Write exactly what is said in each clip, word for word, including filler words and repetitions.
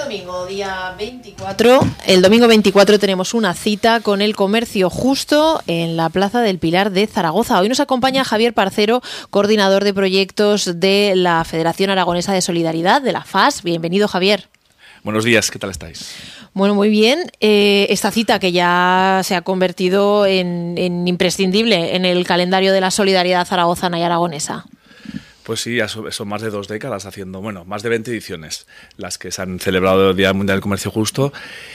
domingo, día veinticuatro, el domingo veinticuatro tenemos una cita con el comercio justo en la Plaza del Pilar de Zaragoza. Hoy nos acompaña Javier Parcero, coordinador de proyectos de la Federación Aragonesa de Solidaridad, de la F A S. Bienvenido, Javier. Buenos días, ¿qué tal estáis? Bueno, muy bien. Eh, esta cita que ya se ha convertido en, en imprescindible en el calendario de la solidaridad zaragozana y aragonesa. Pues sí, ya son, son más de dos décadas haciendo, bueno, más de veinte ediciones las que se han celebrado el Día Mundial del Comercio Justo,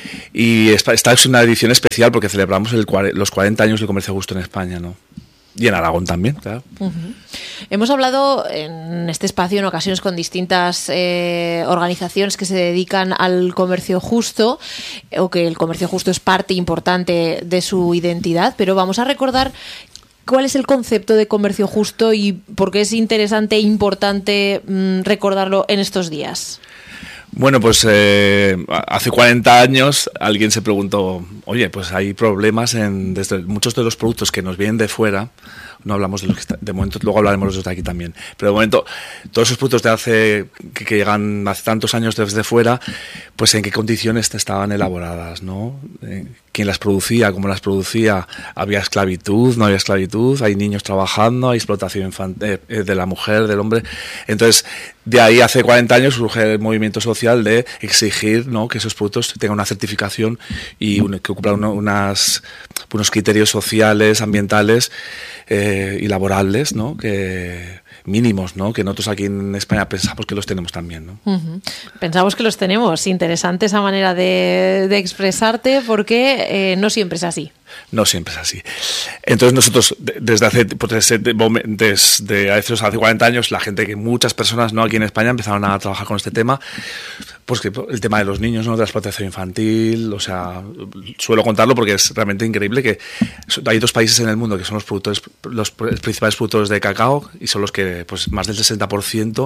y esta, esta es una edición especial porque celebramos el, los cuarenta años del comercio justo en España, ¿no? Y en Aragón también, claro. Uh-huh. Hemos hablado en este espacio en ocasiones con distintas eh, organizaciones que se dedican al comercio justo, o que el comercio justo es parte importante de su identidad, pero vamos a recordar cuál es el concepto de comercio justo y por qué es interesante e importante mmm, recordarlo en estos días. Bueno, pues eh, hace cuarenta años alguien se preguntó, oye, pues hay problemas en desde muchos de los productos que nos vienen de fuera. No hablamos de los que está, de momento, luego hablaremos de los de aquí también. Pero de momento, todos esos productos de hace que, que llegan hace tantos años desde fuera, pues en qué condiciones estaban elaboradas, ¿no? Eh, quién las producía, cómo las producía, había esclavitud, no había esclavitud, hay niños trabajando, hay explotación infantil, eh, de la mujer, del hombre. Entonces, de ahí hace cuarenta años surge el movimiento social de exigir, ¿no?, que esos productos tengan una certificación y un, que cumplan uno, unas, unos criterios sociales, ambientales eh, y laborables, ¿no?, que mínimos, ¿no?, que nosotros aquí en España pensamos que los tenemos también, ¿no? Uh-huh. Pensamos que los tenemos. Interesante esa manera de, de expresarte, porque eh, no siempre es así. No siempre es así. Entonces nosotros, desde hace, desde, desde hace, hace cuarenta años, la gente, que muchas personas, ¿no?, aquí en España empezaron a trabajar con este tema, pues que el tema de los niños, ¿no?, de la explotación infantil, o sea, suelo contarlo porque es realmente increíble que hay dos países en el mundo que son los productores, los principales productores de cacao, y son los que, pues más del sesenta por ciento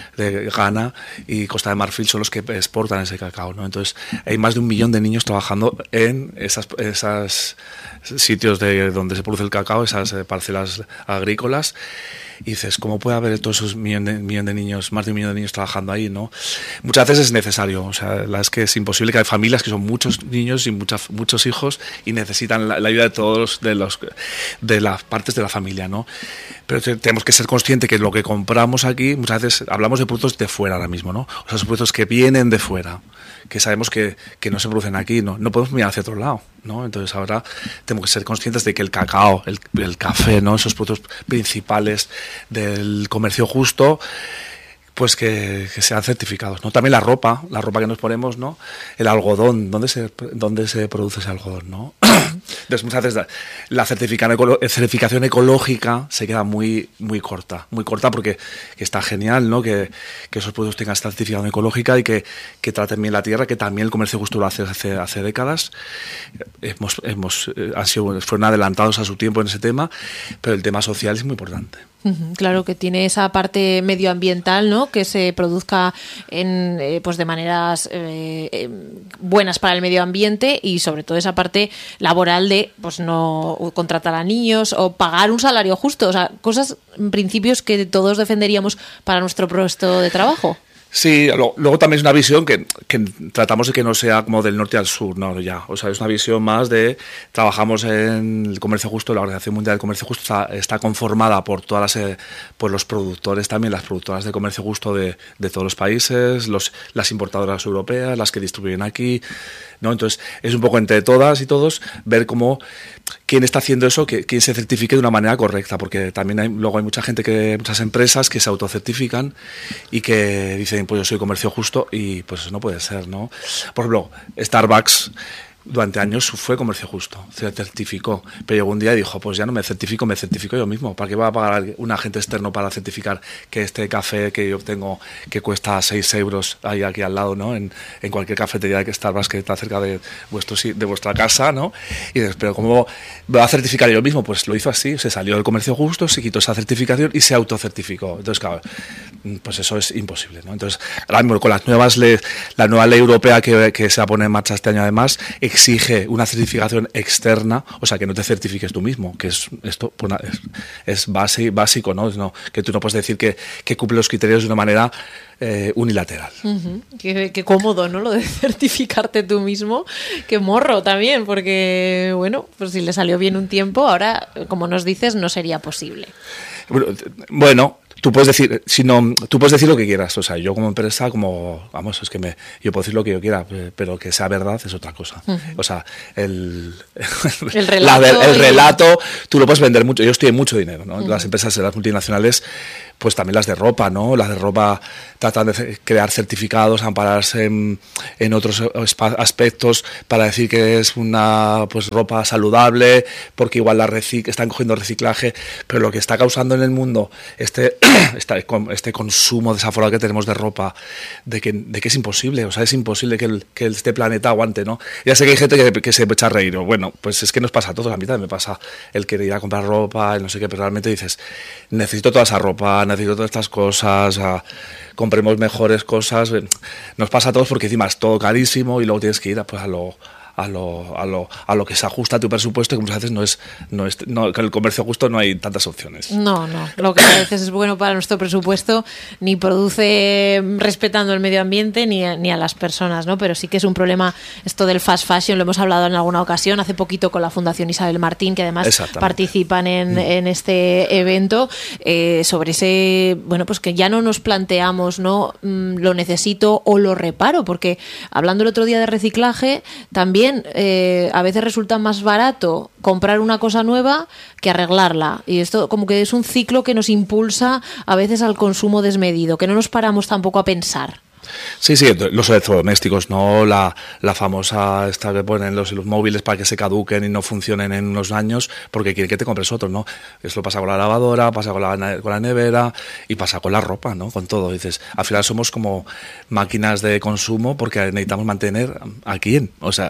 de Ghana y Costa de Marfil son los que exportan ese cacao, ¿no? Entonces hay más de un millón de niños trabajando en esas, esas sitios de donde se produce el cacao, esas parcelas agrícolas, y dices, ¿cómo puede haber todos esos millón de, millón de niños, más de un millón de niños trabajando ahí, ¿no? Muchas veces es necesario, o sea, la es que es imposible, que hay familias que son muchos niños y muchas, muchos hijos y necesitan la, la ayuda de todos de los de las partes de la familia, ¿no? Pero te, tenemos que ser conscientes que lo que compramos aquí, muchas veces hablamos de productos de fuera ahora mismo, ¿no? O sea, son productos que vienen de fuera, que sabemos que, que no se producen aquí, ¿no? No podemos mirar hacia otro lado, ¿no? Entonces ahora tenemos que ser conscientes de que el cacao, el, el café, ¿no?, esos productos principales del comercio justo, pues que, que sean certificados, ¿no? También la ropa, la ropa que nos ponemos, ¿no? El algodón, ¿dónde se, dónde se produce ese algodón, ¿no? Entonces muchas veces la, la certificación, certificación ecológica se queda muy, muy corta, muy corta porque que está genial, ¿no?, que, que esos productos tengan esta certificación ecológica y que, que traten bien la tierra, que también el comercio justo lo hace hace, hace décadas. Hemos, hemos, han sido, fueron adelantados a su tiempo en ese tema, pero el tema social es muy importante. Claro, que tiene esa parte medioambiental, ¿no?, que se produzca en, eh, pues de maneras eh, eh, buenas para el medio ambiente, y sobre todo esa parte laboral de, pues, no contratar a niños o pagar un salario justo, o sea, cosas, principios que todos defenderíamos para nuestro puesto de trabajo. Sí, lo, luego también es una visión que, que tratamos de que no sea como del norte al sur, no, ya, o sea, es una visión más de, trabajamos en el comercio justo, la Organización Mundial del Comercio Justo está, está conformada por todas las, eh, por los productores también, las productoras de comercio justo de, de todos los países, los, las importadoras europeas, las que distribuyen aquí, ¿no? Entonces es un poco entre todas y todos ver cómo, quién está haciendo eso, que, quién se certifique de una manera correcta, porque también hay, luego hay mucha gente, que muchas empresas que se autocertifican y que dicen, pues yo soy comercio justo, y pues eso no puede ser, ¿no? Por ejemplo, Starbucks durante años fue comercio justo, se certificó, pero llegó un día y dijo, pues ya no me certifico, me certifico yo mismo. ¿Para qué va a pagar un agente externo para certificar que este café que yo obtengo, que cuesta seis euros ahí aquí al lado, ¿no?, en, en cualquier cafetería de Starbucks que está cerca de, vuestro, de vuestra casa, ¿no? Y dices, pero ¿cómo me va a certificar yo mismo? Pues lo hizo así, se salió del comercio justo, se quitó esa certificación y se autocertificó. Entonces, claro, pues eso es imposible, ¿no? Entonces, ahora mismo con las nuevas leyes, la nueva ley europea que, que se va a poner en marcha este año, además, exige una certificación externa, o sea, que no te certifiques tú mismo, que es esto pues, es, es base, básico, ¿no? ¿no? Que tú no puedes decir que, que cumple los criterios de una manera eh, unilateral. Uh-huh. Qué, qué cómodo, ¿no? Lo de certificarte tú mismo. Qué morro también, porque, bueno, pues si le salió bien un tiempo, ahora, como nos dices, no sería posible. Bueno, tú puedes decir, si no, tú puedes decir lo que quieras. O sea, yo como empresa, como, vamos, es que me, yo puedo decir lo que yo quiera, pero que sea verdad es otra cosa. Uh-huh. O sea, el, el relato, la, el relato tú lo puedes vender mucho. Yo estoy en mucho dinero, ¿no? Uh-huh. Las empresas, las multinacionales, pues también las de ropa, ¿no? Las de ropa tratan de crear certificados, ampararse en, en otros aspectos para decir que es una pues ropa saludable, porque igual la recic- están cogiendo reciclaje, pero lo que está causando en el mundo este, este consumo desaforado que tenemos de ropa, de que, de que es imposible, o sea, es imposible que, el, que este planeta aguante, ¿no? Ya sé que hay gente que, que se echa a reír, o bueno, pues es que nos pasa a todos, a mí también me pasa el querer ir a comprar ropa, el no sé qué, pero realmente dices, necesito toda esa ropa, necesito todas estas cosas, a, compremos mejores cosas, nos pasa a todos porque encima es todo carísimo y luego tienes que ir a, pues, a lo a lo, a lo a lo que se ajusta a tu presupuesto, y que muchas veces no es, no es no, con el comercio justo no hay tantas opciones. No, no, lo que a veces es bueno para nuestro presupuesto ni produce respetando el medio ambiente ni a, ni a las personas, ¿no? Pero sí que es un problema esto del fast fashion, lo hemos hablado en alguna ocasión, hace poquito con la Fundación Isabel Martín, que además participan en, mm. en este evento, eh, sobre ese, bueno, pues que ya no nos planteamos, ¿no? Mm, lo necesito o lo reparo, porque hablando el otro día de reciclaje, también Eh, a veces resulta más barato comprar una cosa nueva que arreglarla, y esto como que es un ciclo que nos impulsa a veces al consumo desmedido, que no nos paramos tampoco a pensar. Sí, sí, los electrodomésticos, ¿no? La, la famosa esta que ponen los, los móviles para que se caduquen y no funcionen en unos años porque quiere que te compres otro, ¿no? Eso pasa con la lavadora, pasa con la, con la nevera y pasa con la ropa, ¿no? Con todo. Dices, al final somos como máquinas de consumo porque necesitamos mantener a quién, o sea,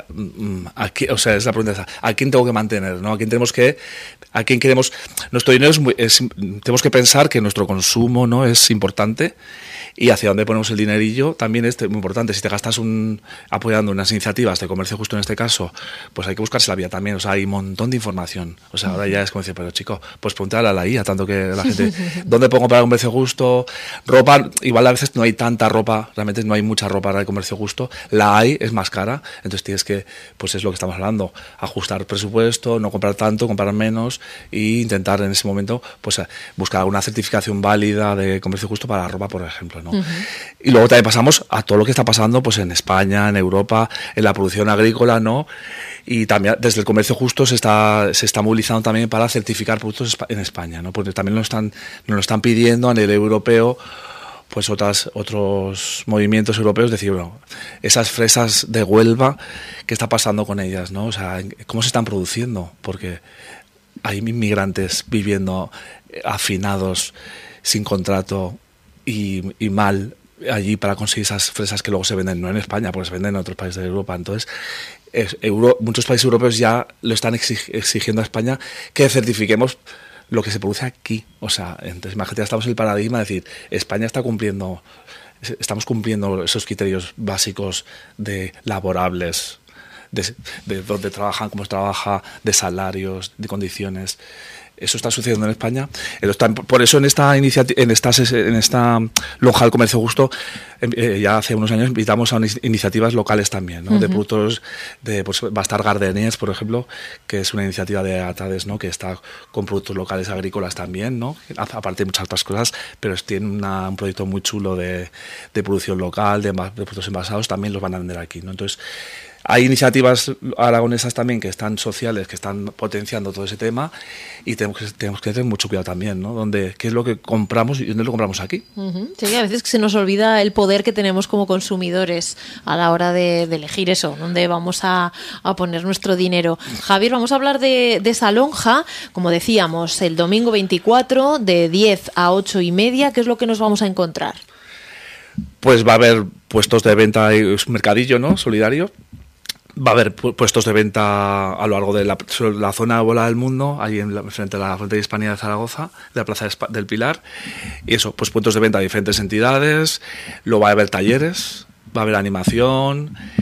a quién, o sea, es la pregunta, ¿a quién tengo que mantener, ¿no? ¿A quién tenemos que, a quién queremos? Nuestro dinero es, muy, es tenemos que pensar que nuestro consumo, ¿no? Es importante. Y hacia dónde ponemos el dinerillo también es muy importante. Si te gastas un apoyando unas iniciativas de comercio justo en este caso, pues hay que buscarse la vía también. O sea, hay un montón de información. O sea, ahora ya es como decir, pero chico, pues pregúntale a la I A, tanto que la gente, ¿dónde puedo comprar comercio justo? Ropa, igual a veces no hay tanta ropa, realmente no hay mucha ropa para el comercio justo. La hay, es más cara, entonces tienes que, pues es lo que estamos hablando, ajustar presupuesto, no comprar tanto, comprar menos e intentar en ese momento, pues buscar una certificación válida de comercio justo para la ropa, por ejemplo, ¿no? Uh-huh. Y luego también pasamos a todo lo que está pasando pues en España, en Europa, en la producción agrícola, ¿no? Y también desde el comercio justo se está se está movilizando también para certificar productos en España, ¿no? Porque también nos están nos lo están pidiendo a nivel europeo, pues otras otros movimientos europeos, decir, bueno, esas fresas de Huelva, ¿qué está pasando con ellas, no? O sea, ¿cómo se están produciendo? Porque hay inmigrantes viviendo hacinados, sin contrato y, y mal allí para conseguir esas fresas que luego se venden, no en España, porque se venden en otros países de Europa. Entonces, es, Euro, muchos países europeos ya lo están exig, exigiendo a España que certifiquemos lo que se produce aquí. O sea, entonces imagínate, ya estamos en el paradigma de decir, España está cumpliendo, estamos cumpliendo esos criterios básicos de laborables, de, de dónde trabajan, cómo se trabaja, de salarios, de condiciones. Eso está sucediendo en España. Por eso en esta iniciativa, en esta, en esta lonja del comercio justo, eh, ya hace unos años invitamos a iniciativas locales también, ¿no? Uh-huh. De productos, de, pues va a estar Gardenias, por ejemplo, que es una iniciativa de Atades, ¿no? Que está con productos locales agrícolas también, ¿no? Aparte de muchas otras cosas, pero tiene una, un proyecto muy chulo de, de producción local, de, de productos envasados, también los van a vender aquí, ¿no? Entonces, hay iniciativas aragonesas también que están sociales, que están potenciando todo ese tema, y tenemos que, tenemos que tener mucho cuidado también, ¿no? Donde, ¿qué es lo que compramos y dónde lo compramos aquí? Uh-huh. Sí, a veces que se nos olvida el poder que tenemos como consumidores a la hora de, de elegir eso, dónde vamos a, a poner nuestro dinero. Javier, vamos a hablar de, de esa lonja, como decíamos, el domingo veinticuatro de diez a ocho y media. ¿Qué es lo que nos vamos a encontrar? Pues va a haber puestos de venta, y un mercadillo, ¿no? Solidario. Va a haber puestos de venta a lo largo de la, la zona bola del mundo, ahí en la, frente a la Fuente de Hispanidad de Zaragoza, de la Plaza del Pilar. Y eso, pues puntos de venta de diferentes entidades. Luego va a haber talleres, va a haber animación.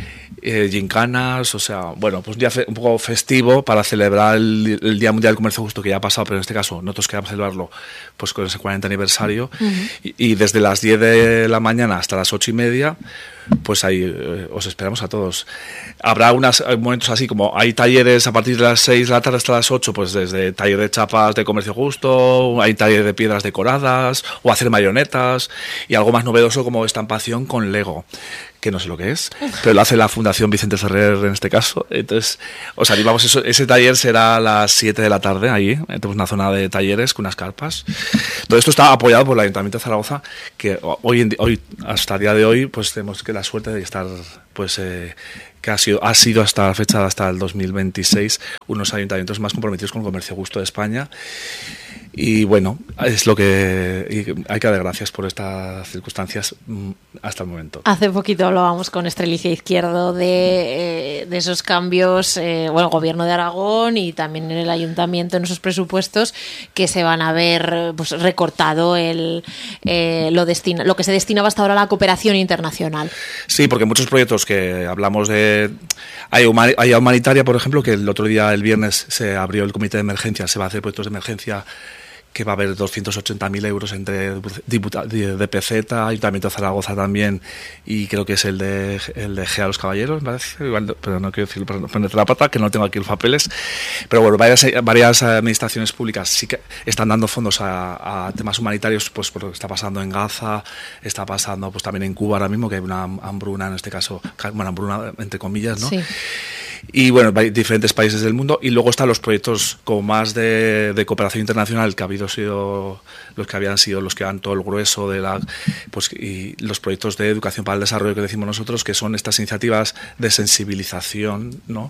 eh, gincanas, o sea, bueno, pues un día fe, un poco festivo para celebrar el, el Día Mundial del Comercio Justo que ya ha pasado, pero en este caso nosotros queremos celebrarlo pues con ese cuarenta aniversario uh-huh. y, y desde las diez de la mañana hasta las ocho y media pues ahí eh, os esperamos a todos. Habrá unos momentos así como hay talleres a partir de las seis de la tarde hasta las ocho, pues desde taller de chapas de comercio justo, hay taller de piedras decoradas o hacer marionetas y algo más novedoso como estampación con Lego, que no sé lo que es, pero lo hace la Fundación Vicente Ferrer en este caso. Entonces, os animamos, eso, ese taller será a las siete de la tarde, ahí, tenemos una zona de talleres con unas carpas. Todo esto está apoyado por el Ayuntamiento de Zaragoza, que hoy, en, hoy hasta el día de hoy, pues tenemos que la suerte de estar, pues, eh, que ha sido, ha sido hasta la fecha, hasta el dos mil veintiséis, unos ayuntamientos más comprometidos con el comercio justo de España. Y bueno, es lo que hay que dar gracias por estas circunstancias hasta el momento. Hace poquito hablábamos con Estrelicia Izquierdo de, eh, de esos cambios, eh, bueno, el Gobierno de Aragón y también en el Ayuntamiento, en esos presupuestos que se van a ver pues recortado el eh, lo, destina, lo que se destinaba hasta ahora a la cooperación internacional. Sí, porque muchos proyectos que hablamos de... Hay, human, hay humanitaria, por ejemplo, que el otro día, el viernes, se abrió el comité de emergencia, se va a hacer proyectos de emergencia que va a haber doscientos ochenta mil euros entre D P Z, Ayuntamiento de Zaragoza también, y creo que es el de el de G A Los Caballeros, parece, igual, pero no quiero decir ponerte la pata, que no tengo aquí los papeles. Pero bueno, varias, varias administraciones públicas sí que están dando fondos a, a temas humanitarios, pues por lo que está pasando en Gaza, está pasando pues también en Cuba ahora mismo, que hay una hambruna, en este caso, bueno, hambruna entre comillas, ¿no? Sí. Y bueno, hay diferentes países del mundo, y luego están los proyectos como más de, de cooperación internacional, que ha habido sido los que habían sido los que dan todo el grueso de la, pues, y los proyectos de educación para el desarrollo que decimos nosotros, que son estas iniciativas de sensibilización, ¿no?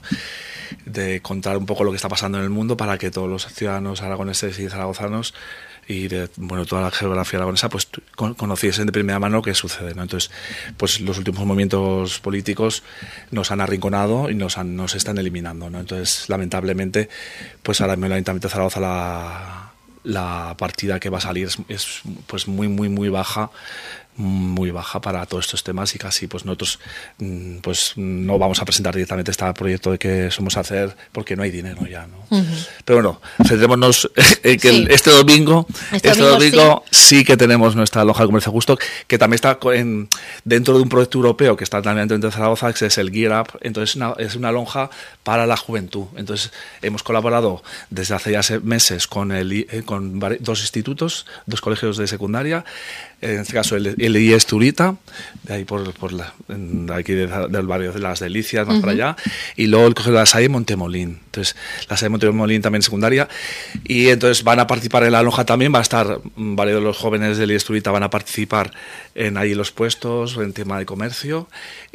De contar un poco lo que está pasando en el mundo para que todos los ciudadanos aragoneses y zaragozanos y de bueno toda la geografía aragonesa pues conociesen de primera mano qué sucede, ¿no? Entonces, pues los últimos movimientos políticos nos han arrinconado y nos han, nos están eliminando, ¿no? Entonces, lamentablemente, pues ahora mismo el Ayuntamiento de Zaragoza la, la partida que va a salir es, es pues muy muy muy baja, muy baja para todos estos temas, y casi pues nosotros pues no vamos a presentar directamente este proyecto de que somos hacer porque no hay dinero ya, ¿no? Uh-huh. Pero bueno, centrémonos en que sí. este domingo este, este domingo, domingo sí. sí que tenemos nuestra lonja de comercio justo, que también está en, dentro de un proyecto europeo que está también dentro de Zaragoza, que es el Gear Up. Entonces una, es una lonja para la juventud. Entonces hemos colaborado desde hace ya meses con, el, con dos institutos, dos colegios de secundaria, en este caso el, el I E S Turita, de ahí por, por la, de aquí de, del barrio de Las Delicias, más uh-huh. para allá, y luego el colegio de la Salle Montemolín. Entonces, la Salle Montemolín también secundaria, y entonces van a participar en la lonja también, va a estar varios de los jóvenes del I E S Turita van a participar en ahí los puestos, en tema de comercio,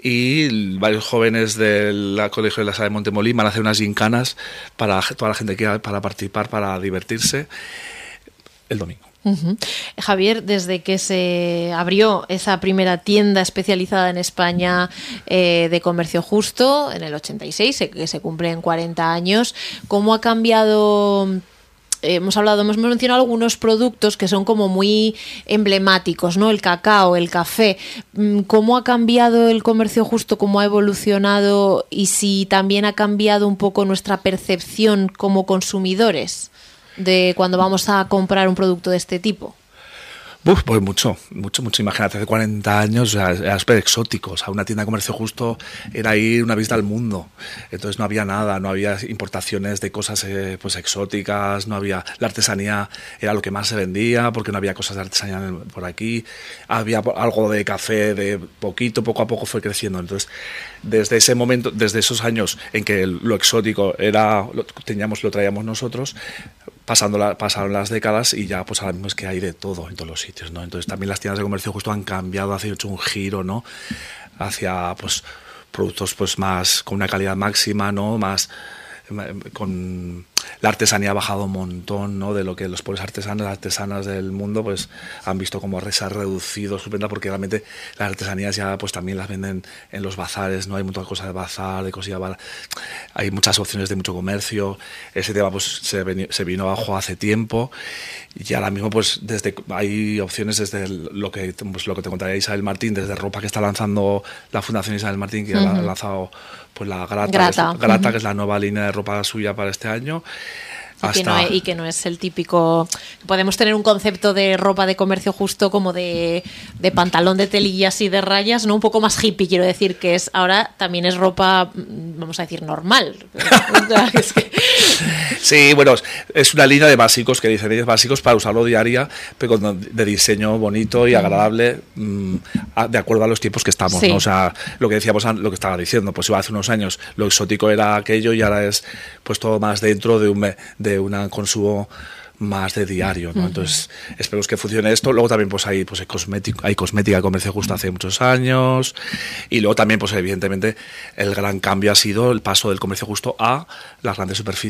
y varios jóvenes del colegio de la Salle Montemolín van a hacer unas gincanas para toda la gente que quiera para participar, para divertirse el domingo. Uh-huh. Javier, desde que se abrió esa primera tienda especializada en España eh, de comercio justo en el ochenta y seis, que se cumplen cuarenta años, ¿cómo ha cambiado? Eh, hemos hablado, hemos mencionado algunos productos que son como muy emblemáticos, ¿no? El cacao, el café. ¿Cómo ha cambiado el comercio justo? ¿Cómo ha evolucionado? Y si también ha cambiado un poco nuestra percepción como consumidores de cuando vamos a comprar un producto de este tipo. Uf, pues mucho, mucho, mucho. Imagínate, hace cuarenta años, o sea, era súper exótico. O sea, una tienda de comercio justo era ir una visita al mundo. Entonces no había nada, no había importaciones de cosas eh, pues exóticas, no había... La artesanía era lo que más se vendía, porque no había cosas de artesanía por aquí. Había algo de café, de poquito, poco a poco fue creciendo. Entonces, desde ese momento, desde esos años en que lo exótico era, lo teníamos, lo traíamos nosotros, pasando la, pasaron las décadas y ya pues ahora mismo es que hay de todo en todos los sitios, ¿no? Entonces también las tiendas de comercio justo han cambiado, han hecho un giro, ¿no? Hacia pues productos pues más con una calidad máxima, ¿no? Más con la artesanía ha bajado un montón, ¿no? De lo que los pobres artesanos, artesanas del mundo, pues han visto como se ha reducido su venta, porque realmente las artesanías ya pues también las venden en los bazares, ¿no? Hay muchas cosas de bazar, de cosilla, hay muchas opciones de mucho comercio. Ese tema pues se, veni, se vino abajo hace tiempo, y ahora mismo pues desde hay opciones desde el, lo que pues, lo que te contaría Isabel Martín, desde ropa que está lanzando la Fundación Isabel Martín, que uh-huh. ha lanzado pues la Grata, Grata, que es, Grata uh-huh. que es la nueva línea de ropa suya para este año. Y que, no es, y que no es el típico... Podemos tener un concepto de ropa de comercio justo como de, de pantalón de telillas y de rayas, ¿no? Un poco más hippie, quiero decir, que es ahora también es ropa, vamos a decir, normal. Es que... Sí, bueno, es una línea de básicos, que dicen ellos básicos para usarlo diaria, pero de diseño bonito y agradable, mmm, de acuerdo a los tiempos que estamos, sí. ¿no? O sea, lo que decíamos, lo que estaba diciendo, pues hace unos años lo exótico era aquello y ahora es pues todo más dentro de un... de un consumo más de diario, ¿no? Uh-huh. Entonces esperemos que funcione esto. Luego también pues hay pues hay cosmética, hay cosmética de comercio justo hace muchos años, y luego también pues evidentemente el gran cambio ha sido el paso del comercio justo a las grandes superficies